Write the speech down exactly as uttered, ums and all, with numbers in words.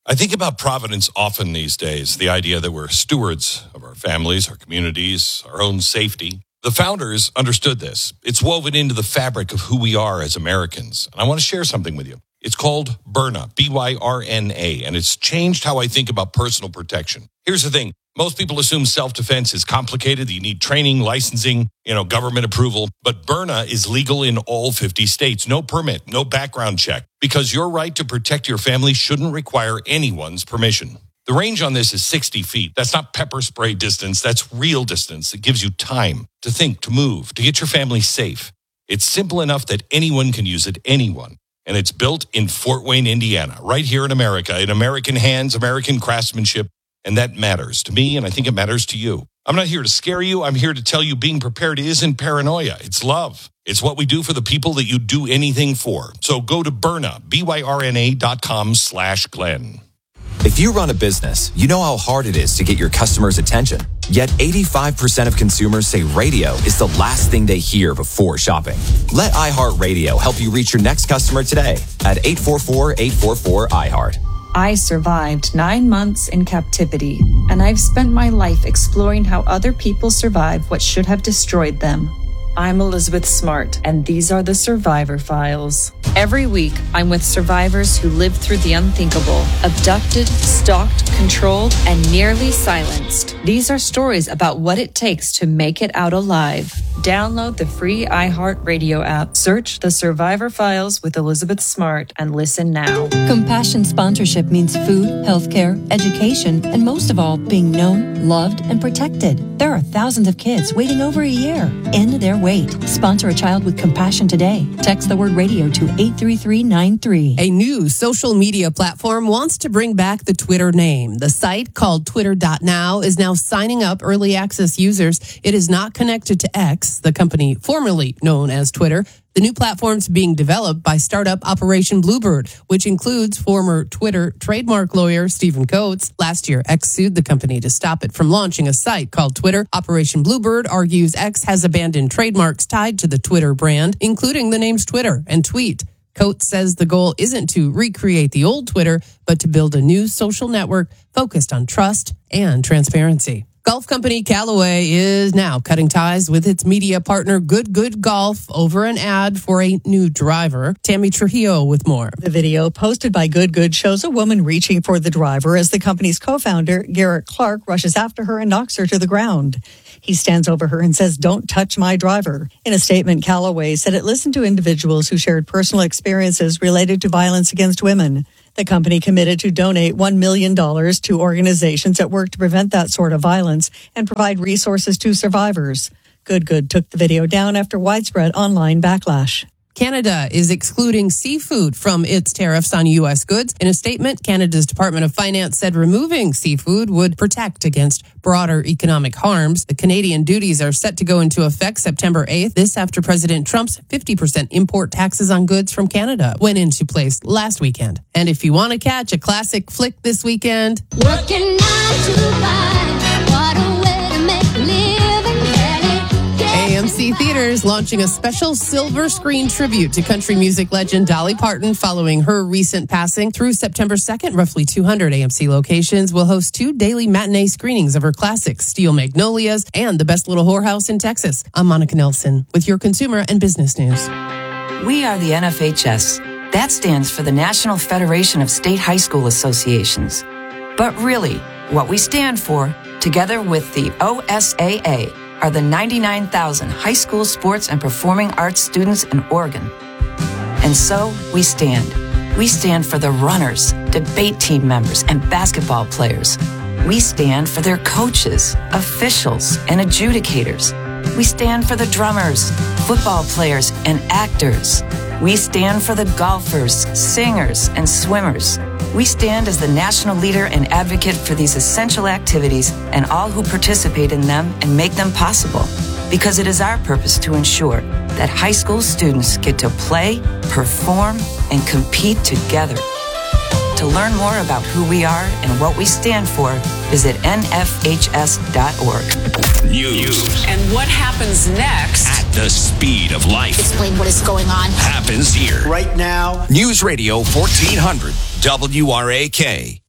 I think about Providence often these days, the idea that we're stewards of our families, our communities, our own safety. The founders understood this. It's woven into the fabric of who we are as Americans. And I want to share something with you. It's called Byrna, B Y R N A, and it's changed how I think about personal protection. Here's the thing. Most people assume self-defense is complicated. You need training, licensing, you know, government approval. But Byrna is legal in all fifty states. No permit, no background check. Because your right to protect your family shouldn't require anyone's permission. The range on this is sixty feet. That's not pepper spray distance. That's real distance. It gives you time to think, to move, to get your family safe. It's simple enough that anyone can use it, anyone. And it's built in Fort Wayne, Indiana, right here in America, in American hands, American craftsmanship. And that matters to me, and I think it matters to you. I'm not here to scare you. I'm here to tell you being prepared isn't paranoia. It's love. It's what we do for the people that you do anything for. So go to Byrna, B Y R N A dot com slash Glenn. If you run a business, you know how hard it is to get your customers' attention. Yet eighty-five percent of consumers say radio is the last thing they hear before shopping. Let iHeartRadio help you reach your next customer today at eight four four, eight four four, I heart. I survived nine months in captivity, and I've spent my life exploring how other people survive what should have destroyed them. I'm Elizabeth Smart, and these are the Survivor Files. Every week, I'm with survivors who lived through the unthinkable, abducted, stalked, controlled, and nearly silenced. These are stories about what it takes to make it out alive. Download the free iHeartRadio app, search The Survivor Files with Elizabeth Smart, and listen now. Compassion sponsorship means food, healthcare, education, and most of all, being known, loved, and protected. There are thousands of kids waiting over a year. End their wait. Sponsor a child with compassion today. Text the word radio to eight three three nine three. A new social media platform wants to bring back the Twitter name. The site, called Twitter dot now, is now signing up early access users. It is not connected to X, the company formerly known as Twitter. The new platform's being developed by startup Operation Bluebird, which includes former Twitter trademark lawyer Stephen Coates. Last year, X sued the company to stop it from launching a site called Twitter. Operation Bluebird argues X has abandoned trademarks tied to the Twitter brand, including the names Twitter and Tweet. Coates says the goal isn't to recreate the old Twitter, but to build a new social network focused on trust and transparency. Golf company Callaway is now cutting ties with its media partner Good Good Golf over an ad for a new driver. Tammy Trujillo with more. The video posted by Good Good shows a woman reaching for the driver as the company's co-founder, Garrett Clark, rushes after her and knocks her to the ground. He stands over her and says, "Don't touch my driver." In a statement, Callaway said it listened to individuals who shared personal experiences related to violence against women. The company committed to donate one million dollars to organizations that work to prevent that sort of violence and provide resources to survivors. Good Good took the video down after widespread online backlash. Canada is excluding seafood from its tariffs on U S goods. In a statement, Canada's Department of Finance said removing seafood would protect against broader economic harms. The Canadian duties are set to go into effect September eighth. This after President Trump's fifty percent import taxes on goods from Canada went into place last weekend. And if you want to catch a classic flick this weekend, working nine to five, what a way to make a living. A M C Theaters launching a special silver screen tribute to country music legend Dolly Parton following her recent passing. Through September second, roughly two hundred A M C locations will host two daily matinee screenings of her classics, Steel Magnolias and The Best Little Whorehouse in Texas. I'm Monica Nelson with your consumer and business news. We are the N F H S. That stands for the National Federation of State High School Associations. But really, what we stand for, together with the O S A A, are the ninety-nine thousand high school sports and performing arts students in Oregon. And so we stand. We stand for the runners, debate team members, and basketball players. We stand for their coaches, officials, and adjudicators. We stand for the drummers, football players, and actors. We stand for the golfers, singers, and swimmers. We stand as the national leader and advocate for these essential activities and all who participate in them and make them possible. Because it is our purpose to ensure that high school students get to play, perform, and compete together. To learn more about who we are and what we stand for, visit N F H S dot org. News. And what happens next? At the speed of life. Explain what is going on. Happens here. Right now. News Radio fourteen hundred W R A K.